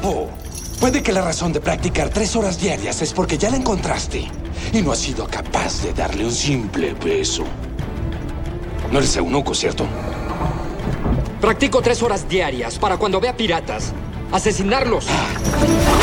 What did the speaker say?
Oh, puede que la razón de practicar 3 horas diarias es porque ya la encontraste y no has sido capaz de darle un simple beso. No eres eunuco, ¿cierto? Practico 3 horas diarias para cuando vea piratas, asesinarlos.